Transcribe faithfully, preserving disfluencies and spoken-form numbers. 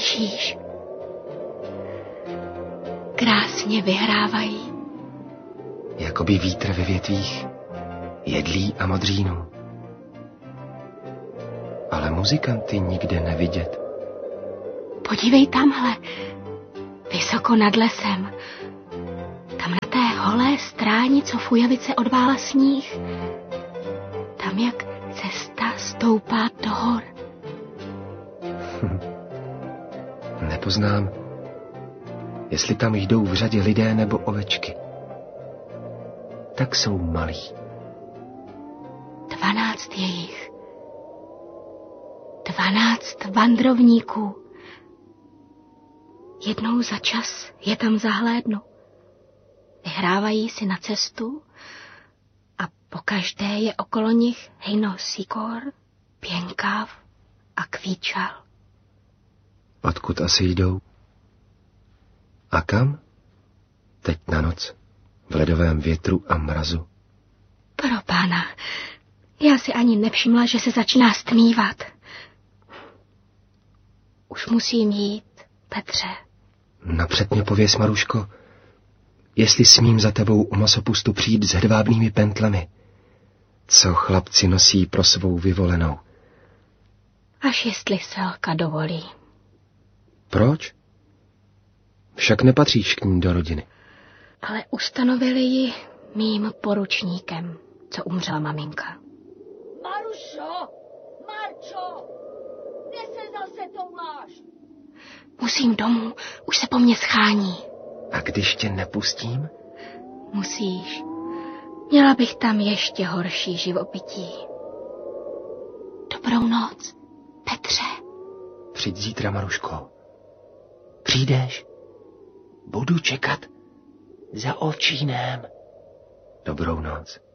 Slyšíš? Krásně vyhrávají. Jakoby vítr ve větvích, jedlí a modřínu. Ale muzikanty nikde nevidět. Podívej tamhle, vysoko nad lesem. Tam na té holé stráni, co fujavice odvála sníh. Tam, jak cesta stoupá do hor. Hm. Nepoznám, jestli tam jdou v řadě lidé nebo ovečky. Tak jsou malí. Dvanáct je jich. Dvanáct vandrovníků. Jednou za čas je tam zahlédnu. Vyhrávají si na cestu a pokaždé je okolo nich hejno sikor, pěnkav a kvíčal. Odkud asi jdou? A kam? Teď na noc, v ledovém větru a mrazu. Pro pána, já si ani nevšimla, že se začíná stmívat. Už musím jít, Petře. Napřed mě pověs, Maruško, jestli smím za tebou u masopustu přijít s hedvábnými pentlemi, co chlapci nosí pro svou vyvolenou. Až jestli Selka dovolí. Proč? Však nepatříš k ní do rodiny. Ale ustanovili ji mým poručníkem, co umřela maminka. Marušo! Marčo! Kde se zase touláš? Musím domů, už se po mně schání. A když tě nepustím? Musíš. Měla bych tam ještě horší živobytí. Dobrou noc, Petře. Přijď zítra, Maruško. Přijdeš? Budu čekat za ovčínem. Dobrou noc.